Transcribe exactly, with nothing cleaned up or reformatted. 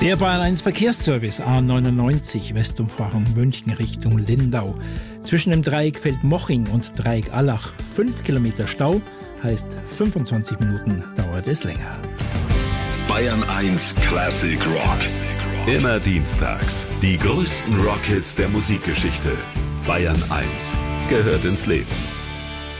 Der Bayern eins Verkehrsservice A neunundneunzig Westumfahrung München Richtung Lindau. Zwischen dem Dreieck Feldmoching und Dreieck Allach fünf Kilometer Stau, heißt fünfundzwanzig Minuten dauert es länger. Bayern eins Classic Rock. Immer dienstags die größten Rockhits der Musikgeschichte. Bayern eins gehört ins Leben.